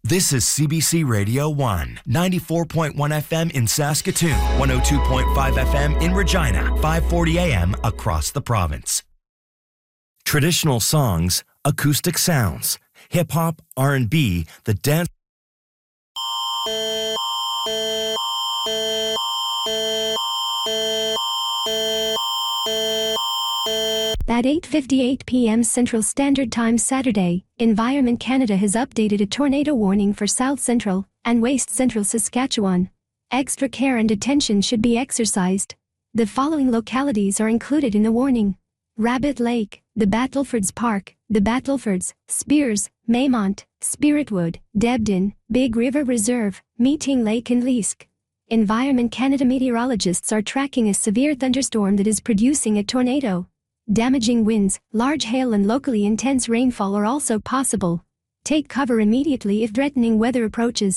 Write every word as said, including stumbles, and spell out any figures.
This is C B C Radio one, ninety-four point one F M in Saskatoon, one oh two point five F M in Regina, five forty A M across the province. Traditional songs, acoustic sounds, hip-hop, R and B, the dance... At eight fifty-eight p m Central Standard Time Saturday, Environment Canada has updated a tornado warning for South Central and West Central Saskatchewan. Extra care and attention should be exercised. The following localities are included in the warning: Rabbit Lake, the Battlefords Park, the Battlefords, Spears, Maymont, Spiritwood, Debden, Big River Reserve, Meeting Lake and Leask. Environment Canada meteorologists are tracking a severe thunderstorm that is producing a tornado. Damaging winds, large hail and locally intense rainfall are also possible. Take cover immediately if threatening weather approaches.